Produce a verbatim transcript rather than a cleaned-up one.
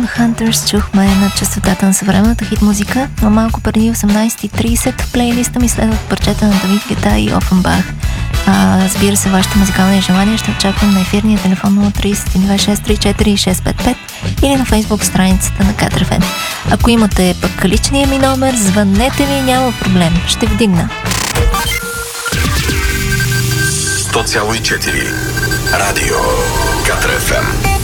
Hunters чухме на честотата на съвременната хит музика, но малко преди осемнайсет и трийсет в плейлиста ми следват парчета на Давид Гета и Офенбах. А, разбира се, вашите музикални желания ще очаквам на ефирния телефон нула три две шест три четири шест пет пет или на фейсбук страницата на Катар Еф Ем. Ако имате пък личния ми номер, звъннете ми, няма проблем, ще вдигна. сто цяло и четири Радио Катар Еф Ем.